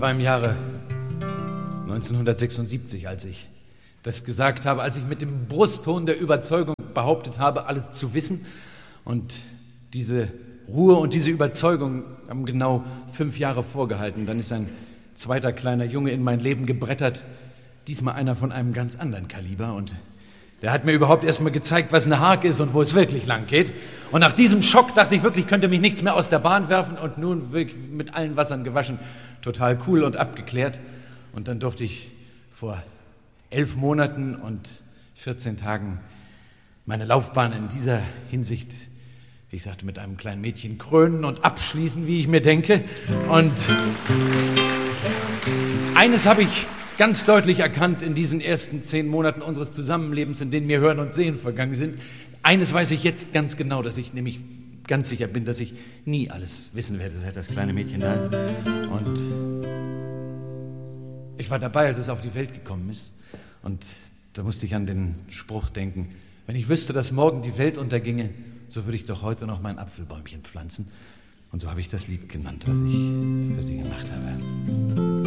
war im Jahre 1976, als ich das gesagt habe, als ich mit dem Brustton der Überzeugung behauptet habe, alles zu wissen. Und diese Ruhe und diese Überzeugung haben genau 5 Jahre vorgehalten. Dann ist ein zweiter kleiner Junge in mein Leben gebrettert, diesmal einer von einem ganz anderen Kaliber. Und der hat mir überhaupt erst mal gezeigt, was eine Haak ist und wo es wirklich lang geht. Und nach diesem Schock dachte ich wirklich, könnte mich nichts mehr aus der Bahn werfen. Und nun wirklich mit allen Wassern gewaschen, total cool und abgeklärt. Und dann durfte ich vor 11 Monaten und 14 Tagen meine Laufbahn in dieser Hinsicht, wie ich sagte, mit einem kleinen Mädchen krönen und abschließen, wie ich mir denke. Und eines habe ich ganz deutlich erkannt in diesen ersten 10 Monaten unseres Zusammenlebens, in denen mir Hören und Sehen vergangen sind. Eines weiß ich jetzt ganz genau, dass ich nämlich ganz sicher bin, dass ich nie alles wissen werde, seit das kleine Mädchen da ist. Und ich war dabei, als es auf die Welt gekommen ist. Und da musste ich an den Spruch denken: Wenn ich wüsste, dass morgen die Welt unterginge, so würde ich doch heute noch mein Apfelbäumchen pflanzen. Und so habe ich das Lied genannt, was ich für Sie gemacht habe.